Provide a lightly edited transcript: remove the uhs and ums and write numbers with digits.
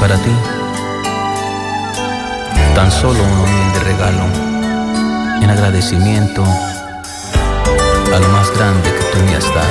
para ti tan solo un humilde regalo en agradecimiento a lo más grande que tú me has dado.